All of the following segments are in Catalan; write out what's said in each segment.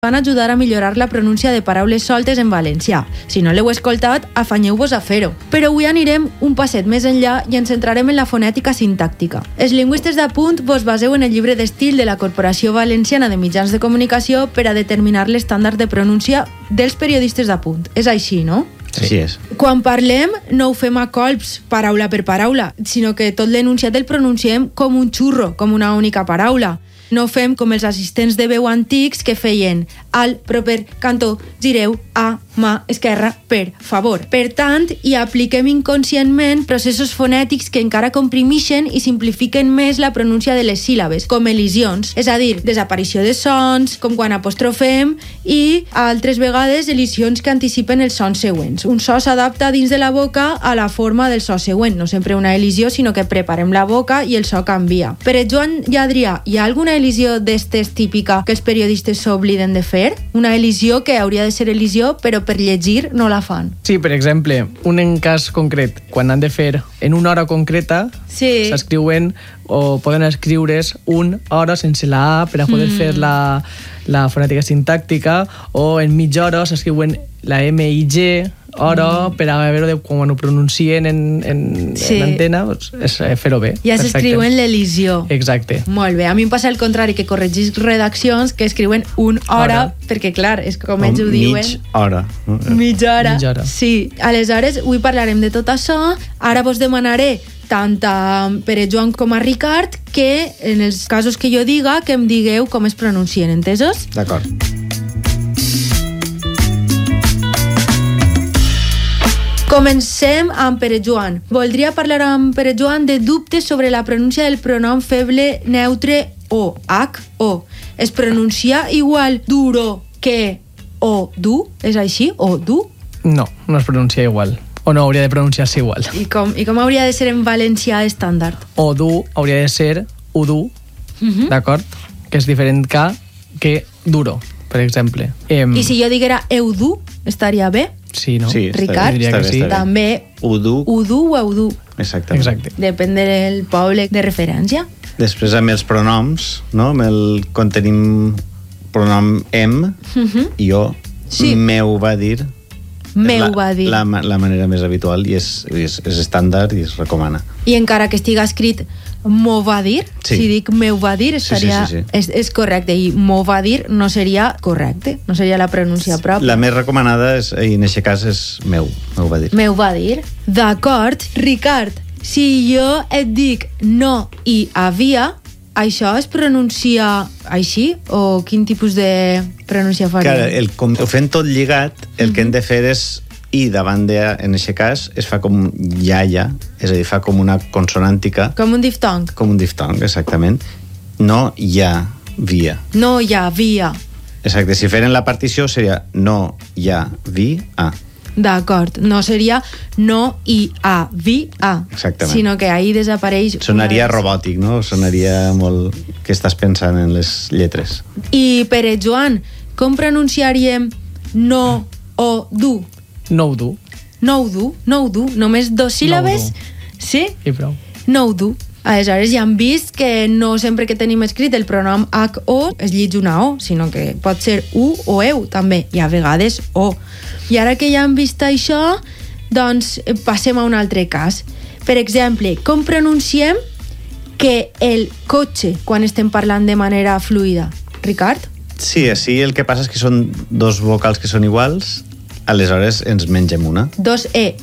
van ajudar a millorar la pronúncia de paraules soltes en valencià. Si no l'heu escoltat, afanyeu-vos a fer-ho. Però avui anirem un passet més enllà i ens centrarem en la fonètica sintàctica. Els lingüistes d'Apunt vos baseu en el llibre d'estil de la Corporació Valenciana de Mitjans de Comunicació per a determinar l'estàndard de pronúncia dels periodistes d'Apunt. És així, no? Sí. Així és. Quan parlem, no ho fem a colps, paraula per paraula, sinó que tot l'enunciat el pronunciem com un xurro, com una única paraula. No fem com els assistents de veu antics que feien al, proper, cantó, gireu, a, mà, esquerra, per favor. Per tant, hi apliquem inconscientment processos fonètics que encara comprimixen i simplifiquen més la pronúncia de les síl·labes, com elisions, és a dir, desaparició de sons, com quan apostrofem, i altres vegades elisions que anticipen els sons següents. Un so s'adapta dins de la boca a la forma del so següent, no sempre una elisió, sinó que preparem la boca i el so canvia. Per Joan i Adrià, hi ha alguna elisió d'estes típica que els periodistes s'obliden de fer? Una elisió que hauria de ser elisió, però per llegir no la fan. Sí, per exemple, un cas concret, quan han de fer en una hora concreta, s'escriuen o poden escriure's una hora sense la A per a poder fer la fonètica sintàctica, o en mitja hora s'escriuen la M i G, hora, per a veure quan ho pronuncien en l'antena, és fer-ho bé. Ja s'escriuen l'elisió. Exacte. Molt bé. A mi em passa el contrari, que corregis redaccions que escriuen una hora, perquè clar, és com ells ho diuen. Mitja hora. Sí. Aleshores, avui parlarem de tot això. Ara vos demanaré tant a Pere Joan com a Ricard que, en els casos que jo diga, que em digueu com es pronuncien, entesos? D'acord. Comencem amb Pere Joan. Voldria parlar amb Pere Joan de dubtes sobre la pronúncia del pronom feble neutre o, H-O. Es pronuncia igual duro que o du? És així? O du? No, no es pronuncia igual. O no hauria de pronunciar-se igual. I com hauria de ser en valencià estàndard? O du hauria de ser udu, d'acord? Que és diferent que duro, per exemple. I si jo diguera eudu, estaria bé? Sí, no? Sí, Ricard, està bé. també Udu o eudu. Exactament. Exacte. Depèn del poble de referència. Després amb els pronoms, no? Quan tenim pronom em, jo, meu va dir. Meu va dir. La manera més habitual i és estàndard i es recomana. I encara que estigui escrit mo va dir, si dic meu va dir, estaria, és correcte, i mo va dir no seria correcte, no seria la pronúncia pròpia. La més recomanada en aquest cas és meu va dir. Meu va dir. D'acord, Ricard, si jo et dic no hi havia, això es pronuncia així? O quin tipus de pronuncia faria? Clar, com ho fem tot lligat, el que hem de fer és i davant de, en aquest cas, es fa com iaia, és a dir, fa com una consonàntica. Com un diftong. Com un diftong, exactament. No hi havia. No hi havia. Exacte, si feren la partició seria no hi havia. D'acord, no seria no hi havia. Exactament. Sinó que ahí desapareix... Sonaria robòtic, no? Sonaria molt que estàs pensant en les lletres. I Pere Joan, com pronunciaríem no o du? No ho du. No ho du, no ho du. Només dos síl·labes? Sí? I prou. No ho du. Aleshores ja hem vist que no sempre que tenim escrit el pronom H-O es llig una O, sinó que pot ser U o EU també, i a vegades O. I ara que ja hem vist això, doncs passem a un altre cas. Per exemple, com pronunciem que el cotxe quan estem parlant de manera fluida? Ricard? Sí, així el que passa és que són dos vocals que són iguals, aleshores ens mengem una. Dos E.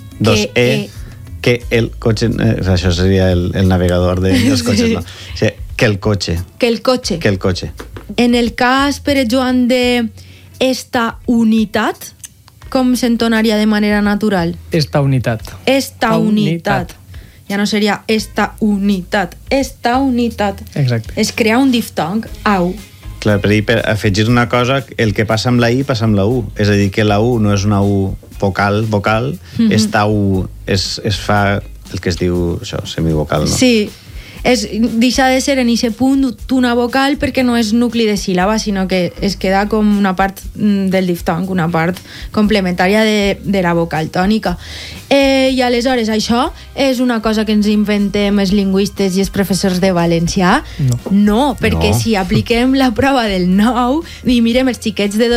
Que el cotxe... això seria el navegador dels cotxes, no? O sigui, que el cotxe. Que el cotxe. Que el cotxe. En el cas, Pere Joan, de esta unitat, com s'entonaria de manera natural? Esta unitat. Esta unitat. Ja no seria esta unitat. Esta unitat. Exacte. Es crea un diftong, au. Clar, per afegir una cosa, el que passa amb la I passa amb la U. És a dir, que la U no és una U vocal, esta U es fa el que es diu això, semivocal, no? Sí, deixa de ser en aquest punt una vocal perquè no és nucli de síl·laba, sinó que es queda com una part del diftong, una part complementària de la vocal tònica. I aleshores això és una cosa que ens inventem els lingüistes i els professors de valencià? No, perquè si apliquem la prova del 9 i mirem els xiquets de